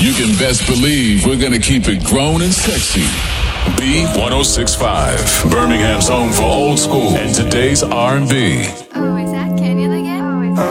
You can best believe we're gonna keep it grown and sexy. B1065, Birmingham's home for old school and today's R&B.